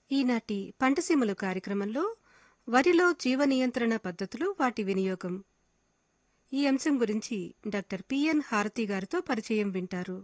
ఈనాటి పంటసీమలు కార్యక్రమంలో వరిలో జీవ నియంత్రణ పద్ధతులు, వాటి వినియోగం, ఈ అంశం గురించి డాక్టర్ పిఎన్ హారతి గారితో పరిచయం వింటారు.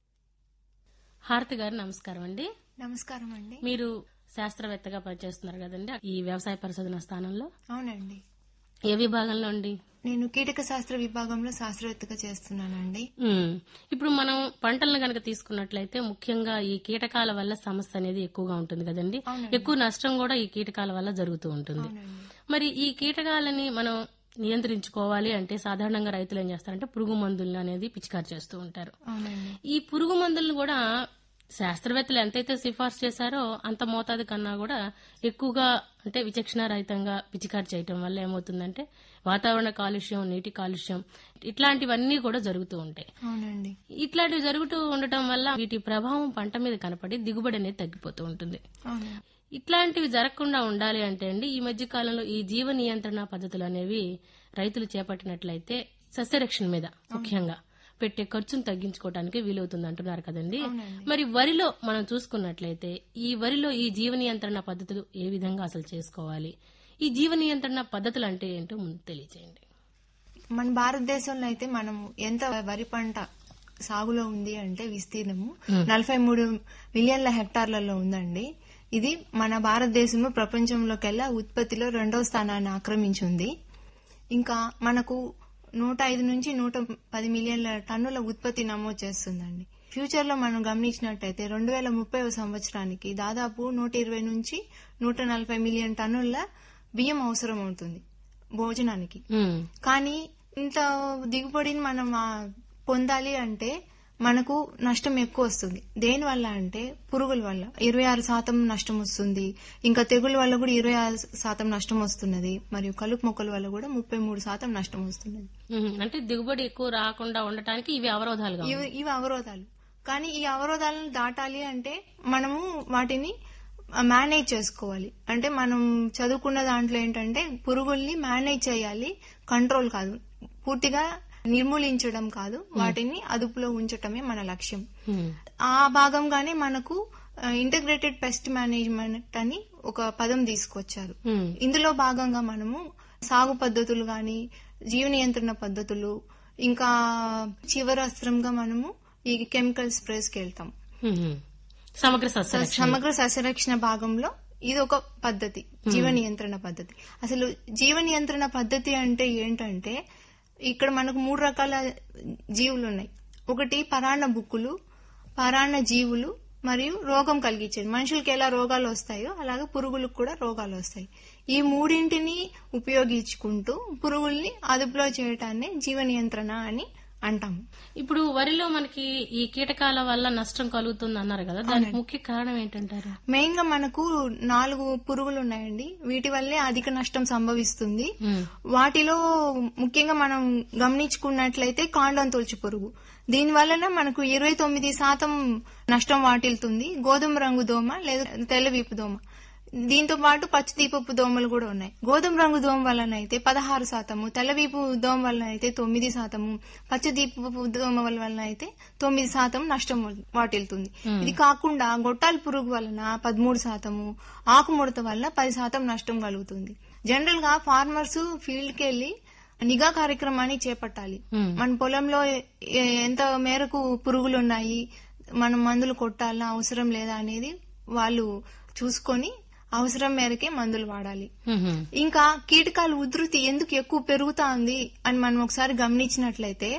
హారతి గారు నమస్కారం అండి. నమస్కారం అండి. మీరు శాస్త్రవేత్తగా పనిచేస్తున్నారు కదండి ఈ వ్యవసాయ పరిశోధన స్థానంలో? అవునండి. ఏ విభాగంలో అండి? నేను కీటక శాస్త్ర విభాగంలో శాస్త్రవేత్తగా చేస్తున్నానండి. ఇప్పుడు మనం పంటలను గనక తీసుకున్నట్లయితే ముఖ్యంగా ఈ కీటకాల వల్ల సమస్య అనేది ఎక్కువగా ఉంటుంది కదండి. ఎక్కువ నష్టం కూడా ఈ కీటకాల వల్ల జరుగుతూ ఉంటుంది. మరి ఈ కీటకాలని మనం నియంత్రించుకోవాలి అంటే సాధారణంగా రైతులు ఏం చేస్తారంటే పురుగు మందులను అనేది పిచికారి చేస్తూ ఉంటారు. ఈ పురుగు మందులను కూడా శాస్త్రవేత్తలు ఎంతైతే సిఫార్సు చేశారో అంత మోతాదు కన్నా కూడా ఎక్కువగా అంటే విచక్షణ రహితంగా పిచికారి చేయటం వల్ల ఏమవుతుందంటే వాతావరణ కాలుష్యం, నీటి కాలుష్యం ఇట్లాంటివన్నీ కూడా జరుగుతూ ఉంటాయి. ఇట్లాంటివి జరుగుతూ ఉండటం వల్ల వీటి ప్రభావం పంట మీద కనపడి దిగుబడి అనేది తగ్గిపోతూ ఉంటుంది. ఇట్లాంటివి జరగకుండా ఉండాలి అంటే అండి ఈ మధ్య కాలంలో ఈ జీవ నియంత్రణ పద్ధతులు అనేవి రైతులు చేపట్టినట్లయితే సస్యరక్షణ మీద ముఖ్యంగా పెట్టే ఖర్చును తగ్గించుకోవడానికి వీలవుతుంది అంటున్నారు కదండి. మరి వరిలో మనం చూసుకున్నట్లయితే ఈ వరిలో ఈ జీవ నియంత్రణ పద్ధతులు ఏ విధంగా అసలు చేసుకోవాలి, ఈ జీవ నియంత్రణ పద్ధతులు అంటే ఏంటో ముందు తెలియజేయండి. మన భారతదేశంలో అయితే మనం ఎంత వరి పంట సాగులో ఉంది అంటే విస్తీర్ణము 43 మిలియన్ల హెక్టార్లలో ఉందండి. ఇది మన భారతదేశము ప్రపంచంలోకెల్లా ఉత్పత్తిలో 2వ స్థానాన్ని ఆక్రమించింది. ఇంకా మనకు 105 నుంచి 110 మిలియన్ల టన్నుల ఉత్పత్తి నమోదు చేస్తుందండి. ఫ్యూచర్ లో మనం గమనించినట్టయితే 2030 సంవత్సరానికి దాదాపు 120 నుంచి 140 మిలియన్ టన్నుల బియ్యం అవసరం అవుతుంది భోజనానికి. కానీ ఇంత దిగుబడిని మనం పొందాలి అంటే మనకు నష్టం ఎక్కువ వస్తుంది. దేనివల్ల అంటే పురుగుల వల్ల 26% నష్టం వస్తుంది. ఇంకా తెగుల వల్ల కూడా 26% నష్టం వస్తున్నది. మరియు కలుపు మొక్కల వల్ల కూడా 33% నష్టం వస్తున్నది. అంటే దిగుబడి ఎక్కువ రాకుండా ఉండటానికి ఇవి అవరోధాలు. ఇవి అవరోధాలు. కానీ ఈ అవరోధాలను దాటాలి అంటే మనము వాటిని మేనేజ్ చేసుకోవాలి. అంటే మనం చదువుకున్న దాంట్లో ఏంటంటే పురుగుల్ని మేనేజ్ చేయాలి, కంట్రోల్ కాదు. పూర్తిగా నిర్మూలించడం కాదు, వాటిని అదుపులో ఉంచటమే మన లక్ష్యం. ఆ భాగంగానే మనకు ఇంటిగ్రేటెడ్ పెస్ట్ మేనేజ్మెంట్ అని ఒక పదం తీసుకొచ్చారు. ఇందులో భాగంగా మనము సాగు పద్ధతులు గాని, జీవ నియంత్రణ పద్ధతులు, ఇంకా చివరి అస్త్రంగా మనము ఈ కెమికల్ స్ప్రేస్ కి వెళ్తాం. సమగ్ర సస్యరక్షణ భాగంలో ఇది ఒక పద్ధతి, జీవ నియంత్రణ పద్ధతి. అసలు జీవ నియంత్రణ పద్ధతి అంటే ఏంటంటే ఇక్కడ మనకు 3 రకాల జీవులు ఉన్నాయి. ఒకటి పరాన్న బుక్కులు, పరాన్న జీవులు మరియు రోగం కలిగించేది. మనుషులకి ఎలా రోగాలు వస్తాయో అలాగే పురుగులకు కూడా రోగాలు వస్తాయి. ఈ మూడింటిని ఉపయోగించుకుంటూ పురుగుల్ని అదుపులో చేయటాన్ని జీవ నియంత్రణ అని అంటాము. ఇప్పుడు వరిలో మనకి ఈ కీటకాల వల్ల నష్టం కలుగుతుంది అన్నారు కదా, దానికి ముఖ్య కారణం ఏంటంటారు? మెయిన్ గా మనకు 4 పురుగులు ఉన్నాయండి. వీటి వల్లే అధిక నష్టం సంభవిస్తుంది. వాటిలో ముఖ్యంగా మనం గమనించుకున్నట్లయితే కాండం తొలచు పురుగు. దీని వలన మనకు 29% నష్టం వాటిల్తుంది. గోధుమ రంగు దోమ లేదా తెల్లవీపు దోమ, దీంతో పాటు పచ్చదీపపు దోమలు కూడా ఉన్నాయి. గోధుమ రంగు దోమ వలన అయితే 16%, తెల్లవీపు దోమ వలన అయితే 9%, పచ్చదీపపు దోమ వలన అయితే 9% నష్టం వాటిల్తుంది. ఇది కాకుండా గొట్టాల పురుగు వలన 13%, ఆకుముడత వలన 10% నష్టం కలుగుతుంది. జనరల్ గా ఫార్మర్స్ ఫీల్డ్ కి వెళ్లి నిఘా కార్యక్రమాన్ని చేపట్టాలి. మన పొలంలో ఎంత మేరకు పురుగులు ఉన్నాయి, మనం మందులు కొట్టాలా అవసరం లేదా అనేది వాళ్ళు చూసుకొని అవసరం మేరకే మందులు వాడాలి. ఇంకా కీటకాల ఉధృతి ఎందుకు ఎక్కువ పెరుగుతా ఉంది అని మనం ఒకసారి గమనించినట్లయితే